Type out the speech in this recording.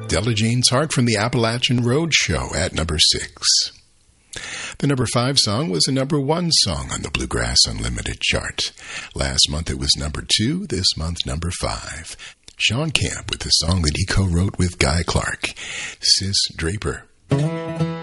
Della Jean's Heart from the Appalachian Road Show at number 6. The number 5 song was a number 1 song on the Bluegrass Unlimited chart. Last month it was number 2, this month number 5. Sean Camp with the song that he co-wrote with Guy Clark, Sis Draper.